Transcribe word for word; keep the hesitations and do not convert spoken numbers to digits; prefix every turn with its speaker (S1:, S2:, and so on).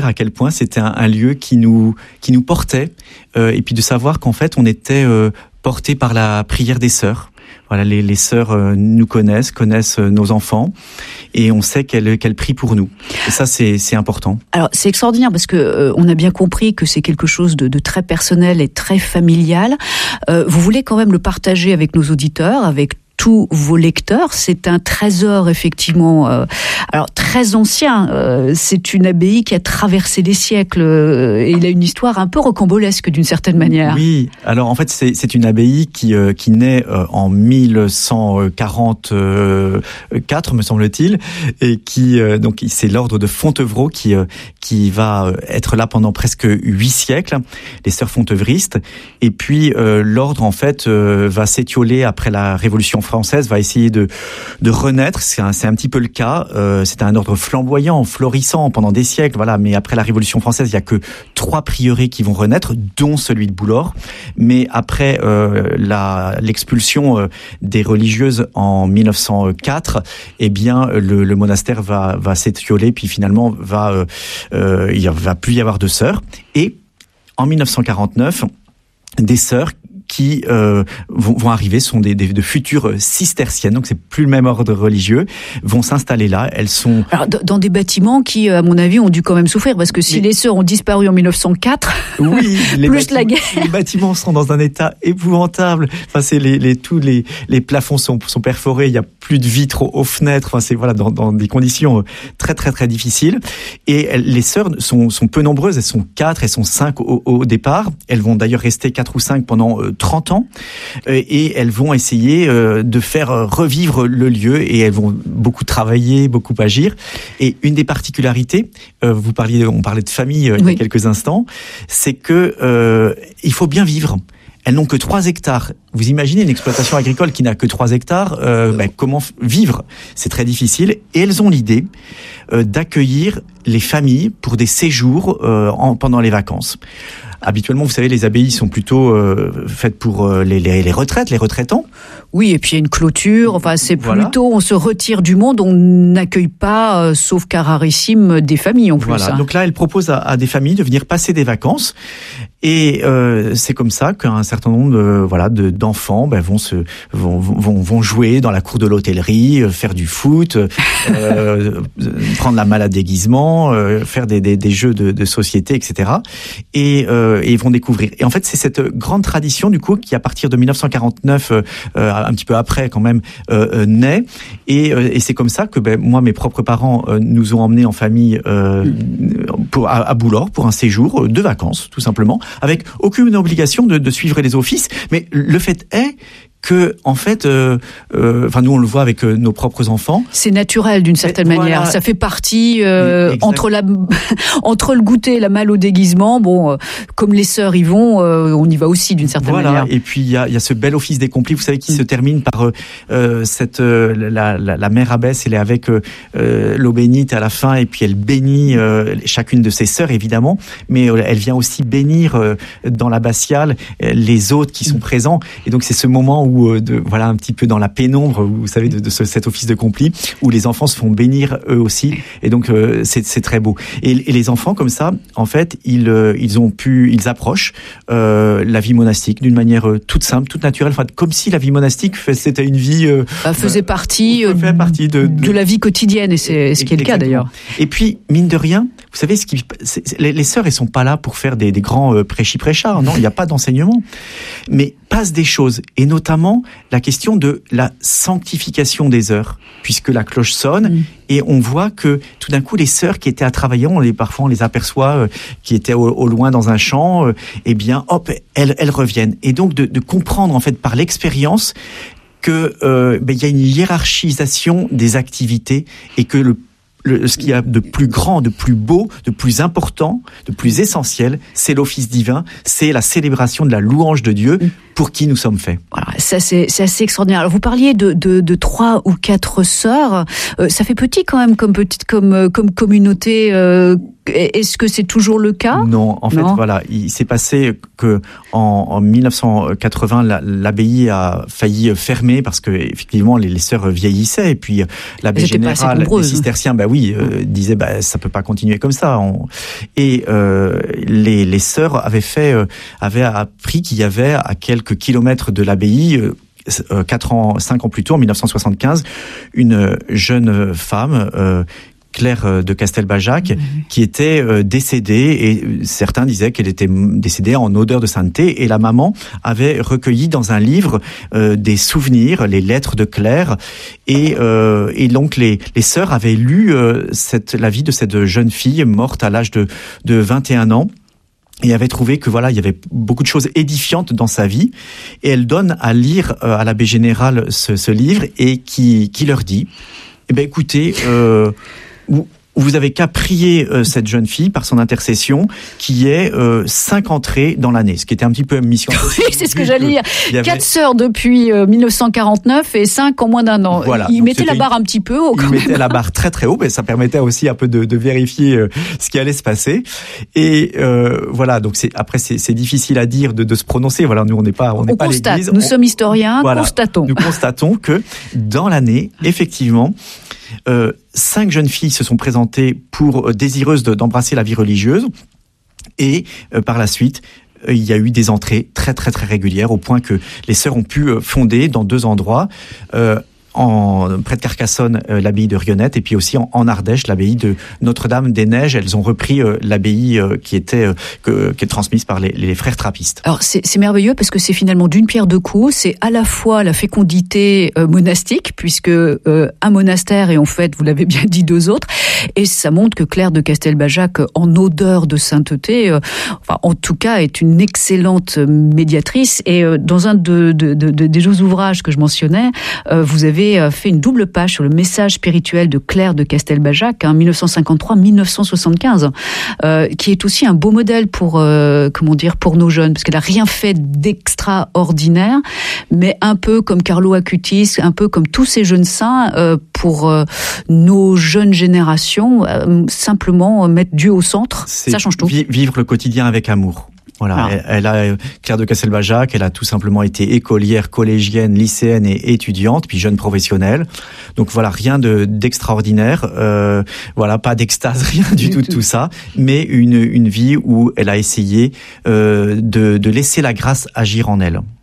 S1: à quel point c'était un, un lieu qui nous qui nous portait, euh, et puis de savoir qu'en fait on était euh, porté par la prière des sœurs. Voilà, les, les sœurs euh, nous connaissent, connaissent euh, nos enfants, et on sait qu'elles, qu'elles prient pour nous. Et ça, c'est, c'est important.
S2: Alors, c'est extraordinaire parce que euh, on a bien compris que c'est quelque chose de, de très personnel et très familial. Euh, vous voulez quand même le partager avec nos auditeurs, avec tous vos lecteurs. C'est un trésor effectivement, euh, alors très ancien. Euh, c'est une abbaye qui a traversé les siècles euh, et il a une histoire un peu rocambolesque d'une certaine manière.
S1: Oui, alors en fait c'est, c'est une abbaye qui euh, qui naît euh, en mille cent quarante-quatre, me semble-t-il, et qui euh, donc c'est l'ordre de Fontevraud qui euh, qui va être là pendant presque huit siècles, les sœurs fontevristes. Et puis euh, l'ordre en fait euh, va s'étioler après la Révolution française, va essayer de de renaître. C'est un c'est un petit peu le cas. Euh, c'est un ordre flamboyant, florissant pendant des siècles, voilà. Mais après la Révolution française, il y a que trois prieurés qui vont renaître, dont celui de Boulor. Mais après euh, la l'expulsion euh, des religieuses en mille neuf cent quatre, eh bien le, le monastère va va s'étioler, puis finalement va euh, euh, il va plus y avoir de sœurs. Et en mille neuf cent quarante-neuf, des sœurs qui euh, vont, vont arriver, sont des, des de futures cisterciennes, donc c'est plus le même ordre religieux, vont s'installer là. Elles sont
S2: alors, dans des bâtiments qui, à mon avis, ont dû quand même souffrir, parce que si Mais... les sœurs ont disparu en mille neuf cent quatre,
S1: oui, les
S2: plus la guerre,
S1: les bâtiments sont dans un état épouvantable. Enfin, c'est les, les tous les les plafonds sont sont perforés, il y a plus de vitres aux, aux fenêtres. Enfin, c'est voilà dans dans des conditions très très très difficiles. Et elles, les sœurs sont sont peu nombreuses, elles sont quatre, elles sont cinq au, au départ. Elles vont d'ailleurs rester quatre ou cinq pendant euh, trente ans, et elles vont essayer de faire revivre le lieu, et elles vont beaucoup travailler, beaucoup agir. Et une des particularités, vous parliez, on parlait de famille il oui. y a quelques instants, c'est que euh, il faut bien vivre. Elles n'ont que trois hectares. Vous imaginez une exploitation agricole qui n'a que trois hectares, euh, ben, comment vivre ? C'est très difficile. Et elles ont l'idée euh, d'accueillir les familles pour des séjours euh, en, pendant les vacances. Habituellement, vous savez, les abbayes sont plutôt euh, faites pour euh, les, les, les retraites, les retraitants.
S2: Oui, et puis il y a une clôture. Enfin, c'est
S1: voilà.
S2: plutôt, on se retire du monde, on n'accueille pas, euh, sauf cas rarissime, des familles en plus.
S1: Voilà.
S2: Hein.
S1: Donc là, elle propose à, à des familles de venir passer des vacances, et euh, c'est comme ça qu'un certain nombre, de, voilà, de, d'enfants ben, vont se vont, vont vont jouer dans la cour de l'hôtellerie, euh, faire du foot, euh, prendre la malle à déguisement, euh, faire des, des des jeux de, de société, et cetera. Et euh, et ils vont découvrir. Et en fait, c'est cette grande tradition du coup qui, à partir de mille neuf cent quarante-neuf, euh, un petit peu après quand même, euh, naît. Et, euh, et c'est comme ça que ben, moi, mes propres parents euh, nous ont emmenés en famille euh, pour, à, à Boulor pour un séjour de vacances, tout simplement, avec aucune obligation de, de suivre les offices. Mais le fait est que en fait, euh, euh, enfin nous on le voit avec euh, nos propres enfants.
S2: C'est naturel d'une certaine
S1: Mais,
S2: manière.
S1: voilà.
S2: Ça fait partie euh, entre la entre le goûter et la malle au déguisement. Bon, euh, comme les sœurs y vont, euh, on y va aussi d'une certaine
S1: voilà.
S2: manière.
S1: Et puis il y a, il y a ce bel office des complis, vous savez, qui mmh. se termine par euh, cette euh, la, la, la mère abbesse. Elle est avec euh, l'eau bénite à la fin, et puis elle bénit euh, chacune de ses sœurs évidemment, mais euh, elle vient aussi bénir euh, dans l'abbatiale euh, les autres qui sont mmh. présents. Et donc c'est ce moment où ou de voilà un petit peu dans la pénombre, vous savez, de, de ce, cet office de complis où les enfants se font bénir eux aussi, et donc euh, c'est, c'est très beau. Et, et les enfants comme ça, en fait, ils euh, ils ont pu, ils approchent euh, la vie monastique d'une manière euh, toute simple, toute naturelle, enfin comme si la vie monastique c'était une vie euh,
S2: bah, faisait partie,
S1: euh, fait partie de, de,
S2: de la vie quotidienne, et c'est ce qui est le cas d'ailleurs.
S1: Et puis mine de rien, vous savez, ce qui, c'est, c'est, les, les sœurs, elles sont pas là pour faire des, des grands euh, prêchi-prêchards, non, il n'y a pas d'enseignement, mais passe des choses, et notamment la question de la sanctification des heures, puisque la cloche sonne, mmh. et on voit que tout d'un coup les sœurs qui étaient à travailler, on les parfois on les aperçoit euh, qui étaient au, au loin dans un champ, euh, eh bien hop, elles elles reviennent, et donc de, de comprendre en fait par l'expérience que euh, ben il y a une hiérarchisation des activités, et que le Le, ce qu'il y a de plus grand, de plus beau, de plus important, de plus essentiel, c'est l'office divin, c'est la célébration de la louange de Dieu pour qui nous sommes faits.
S2: Voilà, ça c'est, c'est assez extraordinaire. Alors, vous parliez de, de, de trois ou quatre sœurs. Euh, ça fait petit quand même comme petite comme comme communauté. Euh, est-ce que c'est toujours le cas ?
S1: Non, en fait, non. voilà, il s'est passé que en, en mille neuf cent quatre-vingts, la, l'abbaye a failli fermer parce que effectivement les, les sœurs vieillissaient et puis l'abbé général des cisterciens, bah oui, euh, disait bah ça peut pas continuer comme ça. On... Et euh, les, les sœurs avaient fait, euh, avaient appris qu'il y avait à quelques kilomètres de l'abbaye. Euh, quatre ans, cinq ans plus tôt, en mille neuf cent soixante-quinze, une jeune femme. Euh, Claire de Castelbajac, mmh. qui était euh, décédée, et certains disaient qu'elle était décédée en odeur de sainteté, et la maman avait recueilli dans un livre euh, des souvenirs, les lettres de Claire, et, euh, et donc les, les sœurs avaient lu euh, cette, la vie de cette jeune fille morte à l'âge de, de vingt et un ans, et avait trouvé que voilà, il y avait beaucoup de choses édifiantes dans sa vie, et elle donne à lire euh, à l'abbé général ce, ce livre, et qui, qui leur dit, eh ben écoutez, euh, vous avez qu'à prier euh, cette jeune fille par son intercession, qui est euh, cinq entrées dans l'année, ce qui était un petit peu une mission.
S2: Oui, c'est ce que j'allais dire. Avait... Quatre sœurs depuis euh, mille neuf cent quarante-neuf et cinq en moins d'un an.
S1: Voilà.
S2: Il mettait la barre un petit peu haut.
S1: Il mettait la barre très très haut, mais ça permettait aussi un peu de, de vérifier euh, ce qui allait se passer. Et euh, voilà, donc c'est après c'est, c'est difficile à dire de, de se prononcer. Voilà, nous on n'est pas on n'est pas
S2: constate.
S1: l'Église.
S2: Nous
S1: on...
S2: sommes historiens, voilà. constatons.
S1: Nous constatons que dans l'année, effectivement. Euh, cinq jeunes filles se sont présentées pour euh, désireuses de, d'embrasser la vie religieuse, et euh, par la suite euh, il y a eu des entrées très très très régulières, au point que les sœurs ont pu euh, fonder dans deux endroits, euh, en près de Carcassonne, euh, l'abbaye de Rionette, et puis aussi en, en Ardèche, l'abbaye de Notre-Dame-des-Neiges. Elles ont repris euh, l'abbaye euh, qui était euh, que, qui est transmise par les, les frères trappistes.
S2: Alors c'est, c'est merveilleux parce que c'est finalement d'une pierre deux coups. C'est à la fois la fécondité euh, monastique, puisque euh, un monastère et en fait, vous l'avez bien dit, deux autres, et ça montre que Claire de Castelbajac, en odeur de sainteté, euh, enfin en tout cas, est une excellente médiatrice. Et euh, dans un de, de, de, de, des deux ouvrages que je mentionnais, euh, vous avez fait une double page sur le message spirituel de Claire de Castelbajac, hein, dix-neuf cent cinquante-trois à dix-neuf cent soixante-quinze, euh, qui est aussi un beau modèle pour, euh, comment dire, pour nos jeunes, parce qu'elle a rien fait d'extraordinaire, mais un peu comme Carlo Acutis, un peu comme tous ces jeunes saints, euh, pour euh, nos jeunes générations, euh, simplement mettre Dieu au centre,
S1: c'est
S2: ça change tout.
S1: Vivre le quotidien avec amour. Voilà, ah. elle, elle a Claire de Castelbajac, elle a tout simplement été écolière, collégienne, lycéenne et étudiante, puis jeune professionnelle. Donc voilà, rien de d'extraordinaire, euh, voilà, pas d'extase, rien du, du tout, tout de tout ça, mais une une vie où elle a essayé euh, de de laisser la grâce agir en elle.